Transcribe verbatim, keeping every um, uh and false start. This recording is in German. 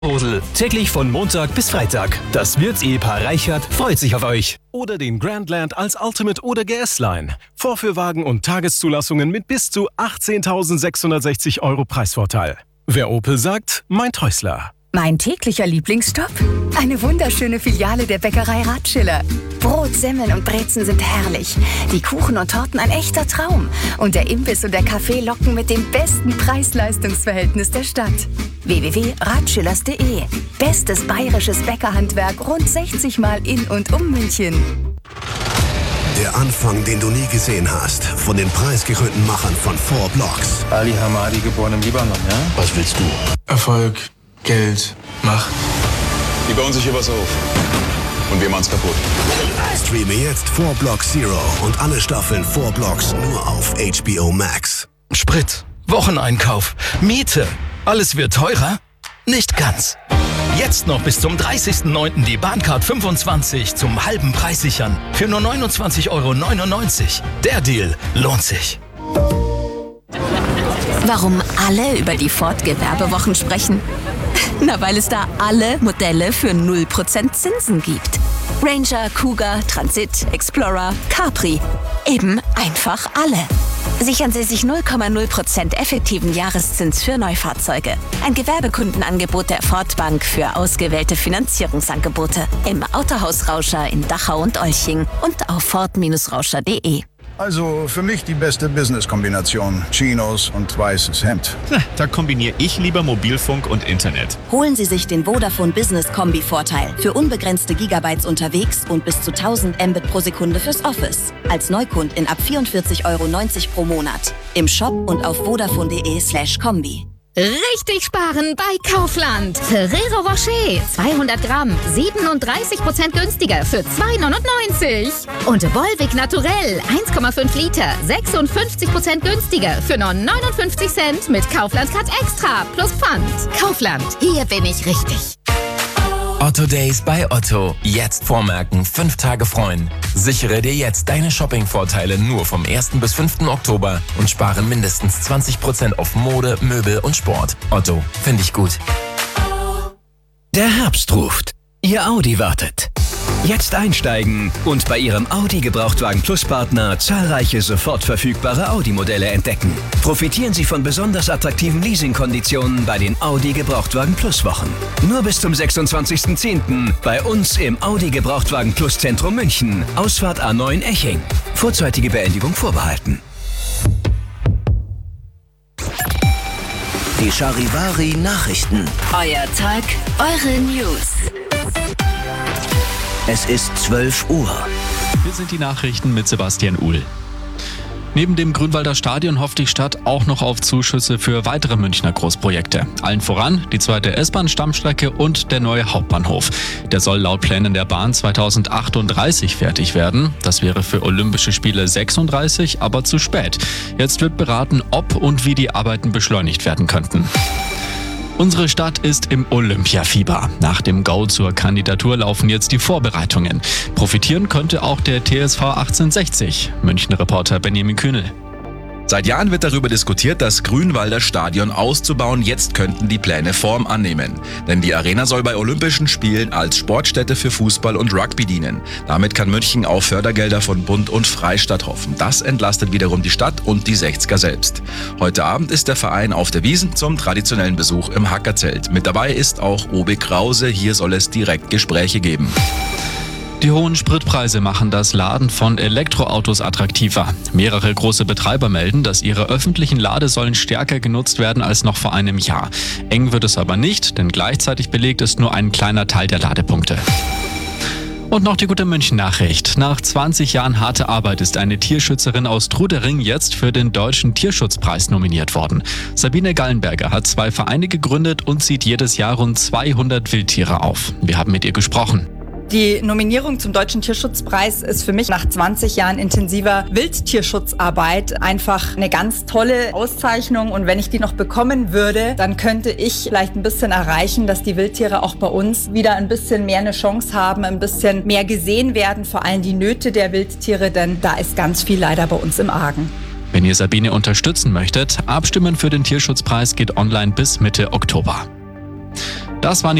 Rosel. Täglich von Montag bis Freitag. Das Wirtsehepaar Reichert freut sich auf euch. Oder den Grandland als Ultimate oder G S-Line. Vorführwagen und Tageszulassungen mit bis zu achtzehntausendsechshundertsechzig Euro Preisvorteil. Wer Opel sagt, meint Häusler. Mein täglicher Lieblingsstopp? Eine wunderschöne Filiale der Bäckerei Ratschiller. Brot, Semmeln und Brezen sind herrlich. Die Kuchen und Torten ein echter Traum. Und der Imbiss und der Kaffee locken mit dem besten Preis-Leistungs-Verhältnis der Stadt. w w w punkt ratschillers punkt de. Bestes bayerisches Bäckerhandwerk rund sechzig Mal in und um München. Der Anfang, den du nie gesehen hast. Von den preisgekrönten Machern von Four Blocks. Ali Hamadi, geboren im Libanon, ja? Was willst du? Erfolg, Geld, Macht. Die bauen sich hier was auf. Und wir machen's kaputt. Streame jetzt Four Blocks Zero und alle Staffeln Four Blocks nur auf H B O Max. Sprit, Wocheneinkauf, Miete. Alles wird teurer? Nicht ganz. Jetzt noch bis zum dreißigsten neunten die Bahncard fünfundzwanzig zum halben Preis sichern. Für nur neunundzwanzig Euro neunundneunzig. Der Deal lohnt sich. Warum alle über die Ford-Gewerbewochen sprechen? Na, weil es da alle Modelle für null Prozent Zinsen gibt. Ranger, Cougar, Transit, Explorer, Capri. Eben einfach alle. Sichern Sie sich null Komma null Prozent effektiven Jahreszins für Neufahrzeuge. Ein Gewerbekundenangebot der Ford Bank für ausgewählte Finanzierungsangebote. Im Autohaus Rauscher in Dachau und Olching und auf ford Rauscher punkt de. Also für mich die beste Business-Kombination. Chinos und weißes Hemd. Da kombiniere ich lieber Mobilfunk und Internet. Holen Sie sich den Vodafone Business Kombi-Vorteil. Für unbegrenzte Gigabytes unterwegs und bis zu tausend Mbit pro Sekunde fürs Office. Als Neukundin ab vierundvierzig Euro neunzig pro Monat. Im Shop und auf vodafone punkt de slash kombi. Richtig sparen bei Kaufland. Ferrero Rocher zweihundert Gramm, siebenunddreißig Prozent günstiger für zwei neunundneunzig. Und Volvic Naturell eins Komma fünf Liter, sechsundfünfzig Prozent günstiger für nur neunundfünfzig Cent mit Kaufland Card Extra plus Pfand. Kaufland, hier bin ich richtig. Otto Days bei Otto. Jetzt vormerken, fünf Tage freuen. Sichere dir jetzt deine Shopping-Vorteile nur vom ersten bis fünften Oktober und spare mindestens zwanzig Prozent auf Mode, Möbel und Sport. Otto, finde ich gut. Der Herbst ruft. Ihr Audi wartet. Jetzt einsteigen und bei Ihrem Audi Gebrauchtwagen Plus Partner zahlreiche sofort verfügbare Audi-Modelle entdecken. Profitieren Sie von besonders attraktiven Leasingkonditionen bei den Audi Gebrauchtwagen Plus Wochen. Nur bis zum sechsundzwanzigsten zehnten bei uns im Audi Gebrauchtwagen Plus Zentrum München. Ausfahrt A neun Eching. Vorzeitige Beendigung vorbehalten. Die Charivari Nachrichten. Euer Tag, eure News. Es ist zwölf Uhr. Hier sind die Nachrichten mit Sebastian Uhl. Neben dem Grünwalder Stadion hofft die Stadt auch noch auf Zuschüsse für weitere Münchner Großprojekte. Allen voran die zweite S-Bahn-Stammstrecke und der neue Hauptbahnhof. Der soll laut Plänen der Bahn zweitausendachtunddreißig fertig werden. Das wäre für Olympische Spiele sechsunddreißig, aber zu spät. Jetzt wird beraten, ob und wie die Arbeiten beschleunigt werden könnten. Unsere Stadt ist im Olympiafieber. Nach dem Go zur Kandidatur laufen jetzt die Vorbereitungen. Profitieren könnte auch der T S V achtzehnhundertsechzig. München-Reporter Benjamin Kühnel. Seit Jahren wird darüber diskutiert, das Grünwalder Stadion auszubauen. Jetzt könnten die Pläne Form annehmen. Denn die Arena soll bei Olympischen Spielen als Sportstätte für Fußball und Rugby dienen. Damit kann München auf Fördergelder von Bund und Freistaat hoffen. Das entlastet wiederum die Stadt und die sechziger selbst. Heute Abend ist der Verein auf der Wiesn zum traditionellen Besuch im Hackerzelt. Mit dabei ist auch Obi Krause. Hier soll es direkt Gespräche geben. Die hohen Spritpreise machen das Laden von Elektroautos attraktiver. Mehrere große Betreiber melden, dass ihre öffentlichen Ladesäulen stärker genutzt werden als noch vor einem Jahr. Eng wird es aber nicht, denn gleichzeitig belegt ist nur ein kleiner Teil der Ladepunkte. Und noch die gute München-Nachricht. Nach zwanzig Jahren harte Arbeit ist eine Tierschützerin aus Trudering jetzt für den Deutschen Tierschutzpreis nominiert worden. Sabine Gallenberger hat zwei Vereine gegründet und zieht jedes Jahr rund zweihundert Wildtiere auf. Wir haben mit ihr gesprochen. Die Nominierung zum Deutschen Tierschutzpreis ist für mich nach zwanzig Jahren intensiver Wildtierschutzarbeit einfach eine ganz tolle Auszeichnung. Und wenn ich die noch bekommen würde, dann könnte ich vielleicht ein bisschen erreichen, dass die Wildtiere auch bei uns wieder ein bisschen mehr eine Chance haben, ein bisschen mehr gesehen werden, vor allem die Nöte der Wildtiere, denn da ist ganz viel leider bei uns im Argen. Wenn ihr Sabine unterstützen möchtet, abstimmen für den Tierschutzpreis geht online bis Mitte Oktober. Das waren